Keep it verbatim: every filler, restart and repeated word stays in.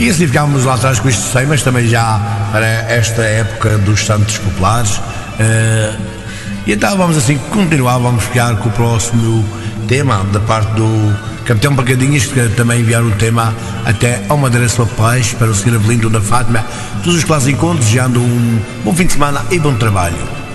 E assim ficámos lá atrás com estes temas, também já para esta época dos Santos Populares. Uh, e então vamos assim continuar, vamos ficar com o próximo tema da parte do Capitão Pacadinhas, que também enviar o tema até ao Madeira Sua Paz para o senhor Avelino da Fátima. Todos os que lá se encontram, desejando um bom fim de semana e bom trabalho.